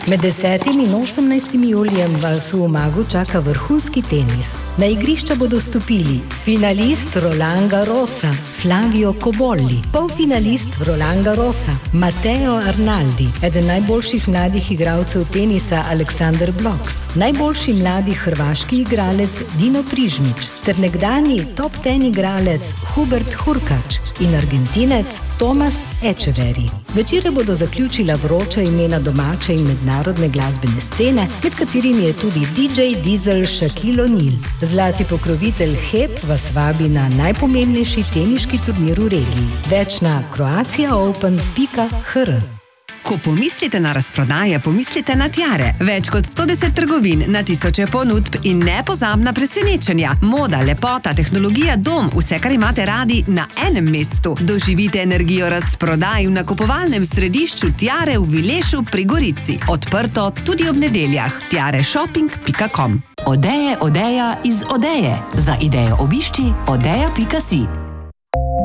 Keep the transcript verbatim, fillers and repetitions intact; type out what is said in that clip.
Med desetim in osemnajstim julijem vas v Umagu čaka vrhunski tenis. Na igrišča bodo stopili finalist Roland Garrosa Flavio Cobolli, polfinalist Roland Garrosa Matteo Arnaldi, eden najboljših mladih igralcev tenisa Aleksander Bloks, najboljši mladi hrvaški igralec Dino Prižmič ter nekdanji top ten igralec Hubert Hurkač in Argentinec Tomas Echeverry. Večere bodo zaključila vroča imena domače in mednarodne glasbene scene, med katerimi je tudi D J Diesel Shaquille O'Neal. Zlati pokrovitelj H E P vas vabi na najpomembnejši teniški turnir v regiji. Več na croatia open pika h r. Ko pomislite na razprodaje, pomislite na Tiare. Več kot sto deset trgovin, na tisoče ponudb in nepozabna presenečenja. Moda, lepota, tehnologija, dom, vse, kar imate radi na enem mestu. Doživite energijo razprodaj v nakupovalnem središču Tiare v Vilešu pri Gorici. Odprto tudi ob nedeljah. tiare shopping pika com. Odeje, odeja iz Odeje. Za idejo obišči odeja pika si.